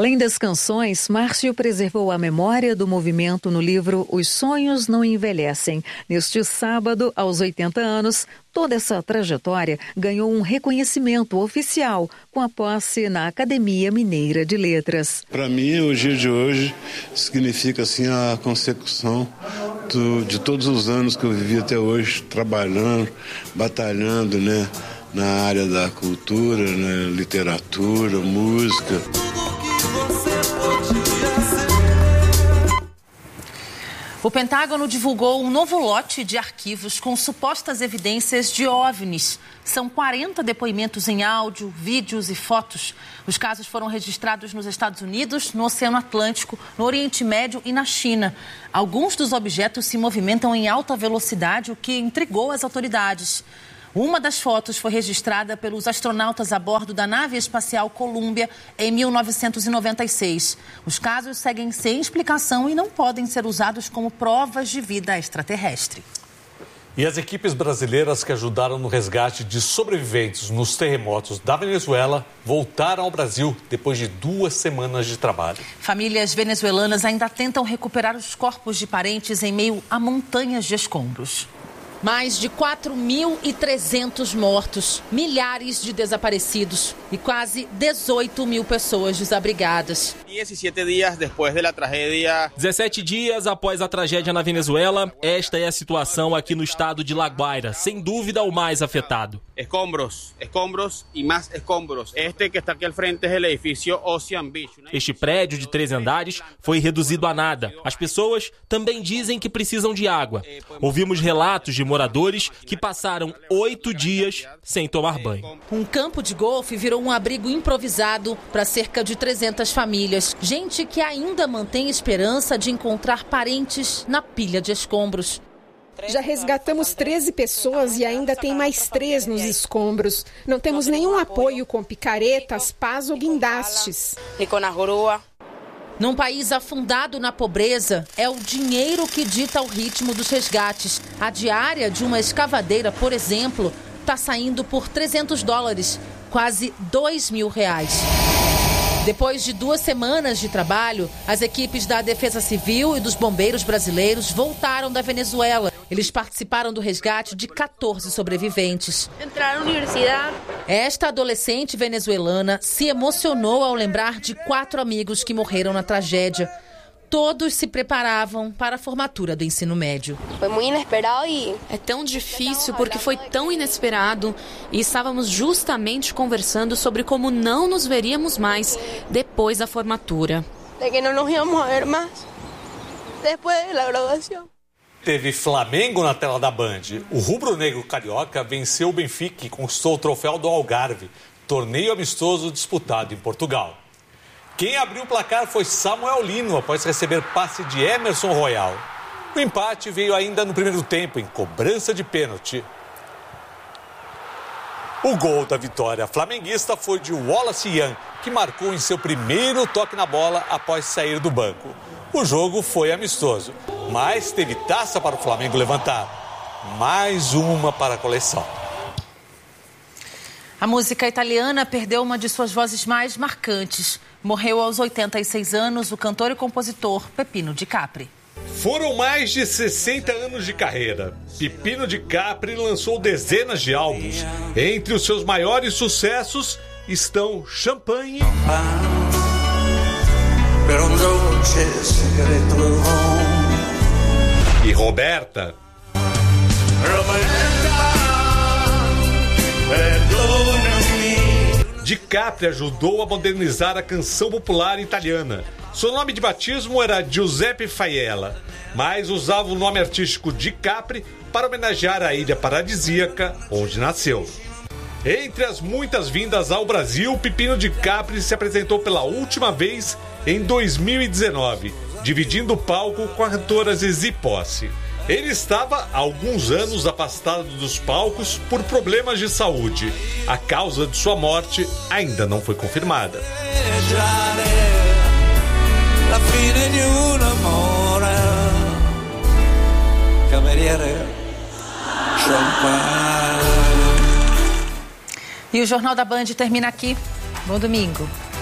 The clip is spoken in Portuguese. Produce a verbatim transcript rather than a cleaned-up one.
Além das canções, Márcio preservou a memória do movimento no livro Os Sonhos Não Envelhecem. Neste sábado, aos oitenta anos, toda essa trajetória ganhou um reconhecimento oficial com a posse na Academia Mineira de Letras. Para mim, o dia de hoje significa assim, a consecução do, de todos os anos que eu vivi até hoje, trabalhando, batalhando, né, na área da cultura, né, literatura, música. O Pentágono divulgou um novo lote de arquivos com supostas evidências de OVNIs. São quarenta depoimentos em áudio, vídeos e fotos. Os casos foram registrados nos Estados Unidos, no Oceano Atlântico, no Oriente Médio e na China. Alguns dos objetos se movimentam em alta velocidade, o que intrigou as autoridades. Uma das fotos foi registrada pelos astronautas a bordo da nave espacial Columbia em mil novecentos e noventa e seis. Os casos seguem sem explicação e não podem ser usados como provas de vida extraterrestre. E as equipes brasileiras que ajudaram no resgate de sobreviventes nos terremotos da Venezuela voltaram ao Brasil depois de duas semanas de trabalho. Famílias venezuelanas ainda tentam recuperar os corpos de parentes em meio a montanhas de escombros. Mais de quatro mil e trezentos mortos, milhares de desaparecidos e quase dezoito mil pessoas desabrigadas. dezessete dias depois da tragédia. dezessete dias após a tragédia na Venezuela, esta é a situação aqui no estado de La Guaira, sem dúvida o mais afetado. Escombros, escombros e mais escombros. Este que está aqui ao frente é o edifício Ocean Beach. Este prédio de três andares foi reduzido a nada. As pessoas também dizem que precisam de água. Ouvimos relatos de moradores que passaram oito dias sem tomar banho. Um campo de golfe virou um abrigo improvisado para cerca de trezentas famílias. Gente que ainda mantém esperança de encontrar parentes na pilha de escombros. Já resgatamos treze pessoas e ainda tem mais três nos escombros. Não temos nenhum apoio com picaretas, pás ou guindastes. Num país afundado na pobreza, é o dinheiro que dita o ritmo dos resgates. A diária de uma escavadeira, por exemplo, está saindo por trezentos dólares, quase dois mil reais. Depois de duas semanas de trabalho, as equipes da Defesa Civil e dos bombeiros brasileiros voltaram da Venezuela. Eles participaram do resgate de quatorze sobreviventes. Entraram na universidade. Esta adolescente venezuelana se emocionou ao lembrar de quatro amigos que morreram na tragédia. Todos se preparavam para a formatura do ensino médio. Foi muito inesperado e... É tão difícil porque foi tão inesperado e estávamos justamente conversando sobre como não nos veríamos mais depois da formatura. De que não nos íamos ver mais depois da graduação. Teve Flamengo na tela da Band. O rubro-negro carioca venceu o Benfica e conquistou o troféu do Algarve, torneio amistoso disputado em Portugal. Quem abriu o placar foi Samuel Lino, após receber passe de Emerson Royal. O empate veio ainda no primeiro tempo, em cobrança de pênalti. O gol da vitória flamenguista foi de Wallace Ian, que marcou em seu primeiro toque na bola após sair do banco. O jogo foi amistoso, mas teve taça para o Flamengo levantar. Mais uma para a coleção. A música italiana perdeu uma de suas vozes mais marcantes. Morreu aos oitenta e seis anos o cantor e compositor Peppino Di Capri. Foram mais de sessenta anos de carreira. Peppino Di Capri lançou dezenas de álbuns. Entre os seus maiores sucessos estão Champagne e Roberta. Di Capri ajudou a modernizar a canção popular italiana. Seu nome de batismo era Giuseppe Faiella, mas usava o nome artístico Di Capri para homenagear a ilha paradisíaca onde nasceu. Entre as muitas vindas ao Brasil, Peppino Di Capri se apresentou pela última vez em dois mil e dezenove, dividindo o palco com a cantora Zizi Posse. Ele estava há alguns anos afastado dos palcos por problemas de saúde. A causa de sua morte ainda não foi confirmada. E o Jornal da Band termina aqui. Bom domingo.